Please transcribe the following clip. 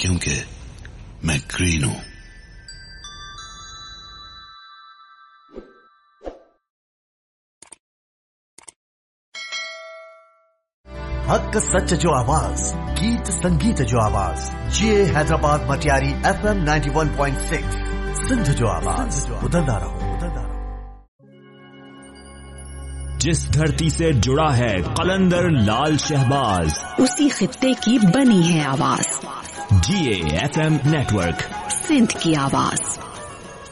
क्योंकि मैं ग्रीन हूं। हक सच जो आवाज, गीत संगीत जो आवाज, ये हैदराबाद मटियारी FM 91.6 सिंध जो आवाज, उदंदा रहो। जिस धरती से जुड़ा है कलंदर लाल शहबाज, उसी खित्ते की बनी है आवाज। GA FM नेटवर्क, सिंध की आवाज।